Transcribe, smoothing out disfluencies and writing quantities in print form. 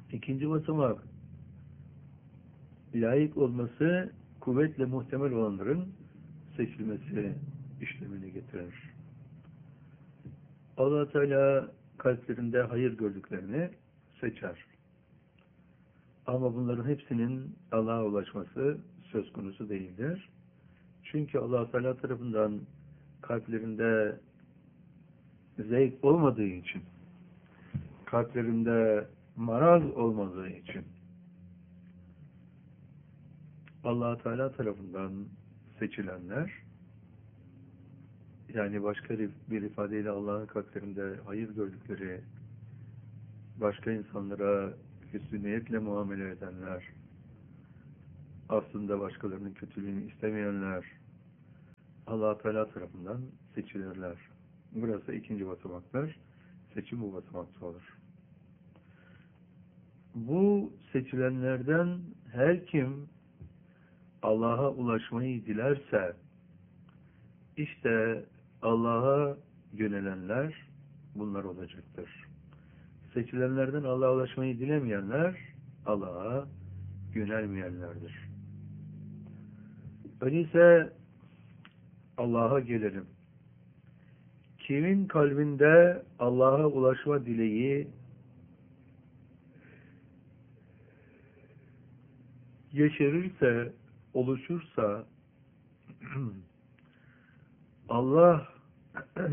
İkinci basamak, layık olması kuvvetle muhtemel olanların seçilmesi işlemini getirir. Allah Teala kalplerinde hayır gördüklerini seçer. Ama bunların hepsinin Allah'a ulaşması söz konusu değildir. Çünkü Allah Teala tarafından kalplerinde zevk olmadığı için, kalplerinde maraz olmadığı için Allah Teala tarafından seçilenler, yani başka bir ifadeyle Allah'ın kalplerinde hayır gördükleri, başka insanlara hüsnü niyetle muamele edenler, aslında başkalarının kötülüğünü istemeyenler, Allah Teala tarafından seçilirler. Burası ikinci basamaklar. Seçim bu basamakta olur. Bu seçilenlerden her kim Allah'a ulaşmayı dilerse, işte Allah'a yönelenler bunlar olacaktır. Seçilenlerden Allah'a ulaşmayı dilemeyenler Allah'a yönelmeyenlerdir. Öyleyse Allah'a gelelim. Kimin kalbinde Allah'a ulaşma dileği yeşerirse, oluşursa Allah